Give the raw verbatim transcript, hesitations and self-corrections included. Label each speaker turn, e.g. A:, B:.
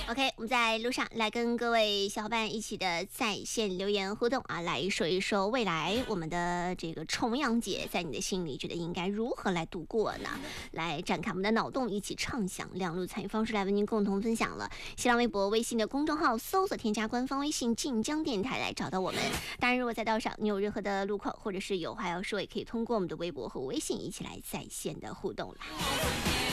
A: OK， 我们在路上来跟各位小伙伴一起的在线留言互动啊，来说一说未来我们的这个重阳节，在你的心里觉得应该如何来度过呢？来展开我们的脑洞，一起畅想两路参与方式来为您共同分享了。新浪微博、微信的公众号搜索添加官方微信晋江电台来找到我们。当然，如果在道上你有任何的路况或者是有话要说，也可以通过我们的微博和微信一起来在线的互动啦。